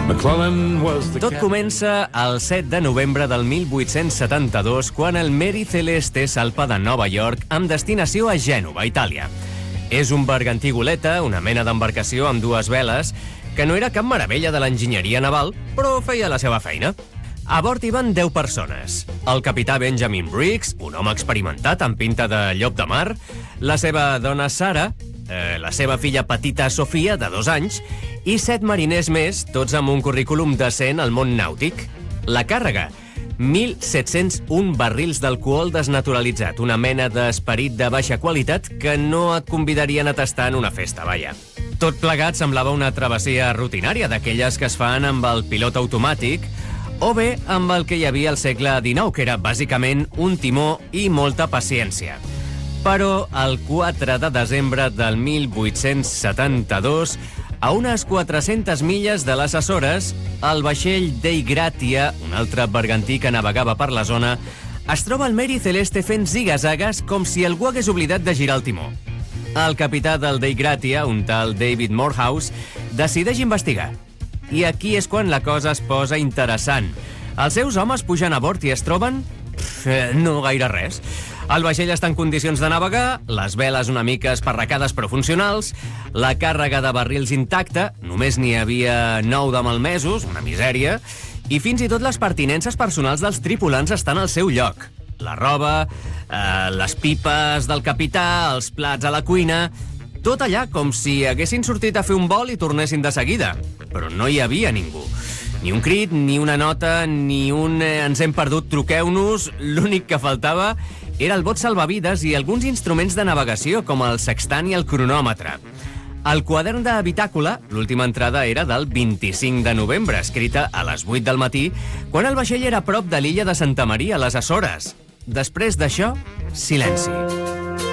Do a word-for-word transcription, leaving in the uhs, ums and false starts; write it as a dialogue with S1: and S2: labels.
S1: Tot comença el set de novembre del mil vuit-cents setanta-dos, quan el Mary Celeste salpa de Nova York amb destinació a Gènova, Itàlia. És un bergantí goleta, una mena d'embarcació amb dues veles, que no era cap meravella de l'enginyeria naval, però feia la seva feina. A bord hi van deu persones. El capità Benjamin Briggs, un home experimentat amb pinta de llop de mar, la seva dona Sara, eh, la seva filla petita Sofia, de dos anys, i set mariners més, tots amb un currículum decent al món nàutic. La càrrega, mil set-cents un barrils d'alcohol desnaturalitzat, una mena d'esperit de baixa qualitat que no et convidarien a tastar en una festa, vaja. Tot plegat semblava una travessia rutinària, d'aquelles que es fan amb el pilot automàtic, o bé amb el que hi havia al segle dinou, que era bàsicament un timó i molta paciència. Però el quatre de desembre del mil vuit-cents setanta-dos, a unes quatre-centes milles de les Açores, el vaixell Dei Gratia, un altre bergantí que navegava per la zona, es troba el Mary Celeste fent ziga-zagues com si algú hagués oblidat de girar el timó. El capità del Dei Gratia, un tal David Morehouse, decideix investigar. I aquí és quan la cosa es posa interessant. Els seus homes pugen a bord i es troben... Pff, no gaire res. El vaixell està en condicions de navegar, les veles una mica esparracades però funcionals, la càrrega de barrils intacta, només n'hi havia nou de malmesos, una misèria, i fins i tot les pertinences personals dels tripulants estan al seu lloc. La roba, eh, les pipes del capità, els plats a la cuina... Tot allà com si haguessin sortit a fer un vol i tornessin de seguida. Però no hi havia ningú. Ni un crit, ni una nota, ni un eh, ens hem perdut, truqueu-nos. L'únic que faltava era el bot salvavides i alguns instruments de navegació, com el sextant i el cronòmetre. El quadern de bitàcola, l'última entrada era del vint-i-cinc de novembre, escrita a les vuit del matí, quan el vaixell era a prop de l'illa de Santa Maria, a les Açores. Després d'això, silenci.